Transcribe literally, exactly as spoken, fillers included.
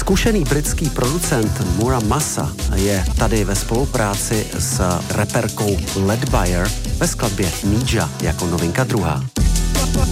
Zkušený britský producent Mura Masa je tady ve spolupráci s raperkou Leadbyer ve skladbě Nija jako novinka druhá.